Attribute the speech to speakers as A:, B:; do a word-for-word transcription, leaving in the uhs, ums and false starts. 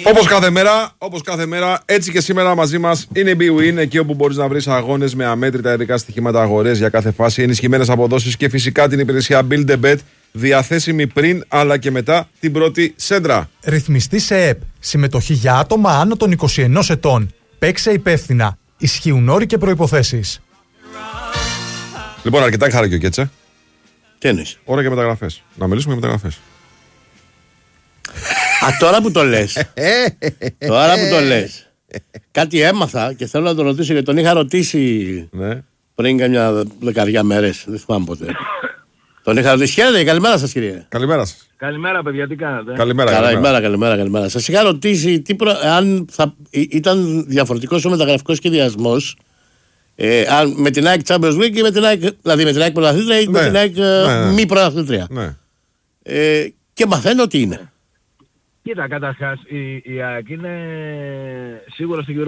A: Όπως κάθε μέρα, όπως κάθε μέρα, έτσι και σήμερα μαζί μας είναι η BWIN, εκεί όπου μπορείς να βρεις αγώνες με αμέτρητα ειδικά στοιχήματα, αγορές για κάθε φάση, ενισχυμένες αποδόσεις και φυσικά την υπηρεσία Build a Bet, διαθέσιμη πριν αλλά και μετά την πρώτη σέντρα.
B: Ρυθμιστή σε ΕΠ. Συμμετοχή για άτομα άνω των είκοσι ενός ετών. Παίξε υπεύθυνα. Ισχύουν όροι και προϋποθέσεις.
A: Λοιπόν, αρκετά χάρη και ο Κέτσα.
C: Τι εννοείς?
A: Ώρα για μεταγραφές. Να μιλήσουμε για μεταγραφές.
C: Α, τώρα που το λες. Τώρα που το λες. Κάτι έμαθα και θέλω να το ρωτήσω, γιατί τον είχα ρωτήσει
A: Ναι.
C: πριν καμιά δεκαριά μέρες. Δεν θυμάμαι ποτέ. Τον είχα ρωτήσει. Χαίρετε, καλημέρα σας, κύριε.
A: Καλημέρα σας.
D: Καλημέρα, παιδιά, τι κάνετε?
A: Καλημέρα.
C: Καλημέρα, καλημέρα, καλημέρα. Σας είχα ρωτήσει τι προ... αν θα... ήταν διαφορετικός ο μεταγραφικός σχεδιασμός ε, αν... με την ΑΕΚ Champions League ή με την ΑΕΚ, δηλαδή με την ΑΕΚ πρωταθλήτρια ή
A: Ναι.
C: με την ΑΕΚ
A: Ναι, ναι.
C: μη πρωταθλήτρια.
A: Ναι.
C: Ε, και μαθαίνω ότι είναι.
D: Κοίτα, καταρχάς, η, η ΑΕΚ είναι σίγουρα στην